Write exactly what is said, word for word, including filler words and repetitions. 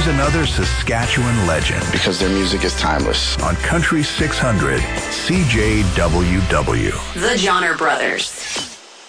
another Saskatchewan legend. Because their music is timeless. On Country six hundred, C J W W. The Johnner Brothers.